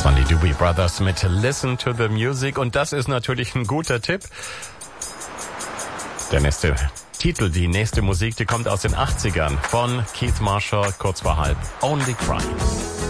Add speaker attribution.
Speaker 1: Das waren die Doobie Brothers mit Listen to the Music. Und das ist natürlich ein guter Tipp. Der nächste Titel, die nächste Musik, die kommt aus den 80ern von Keith Marshall, kurz vor halb. Only Cry.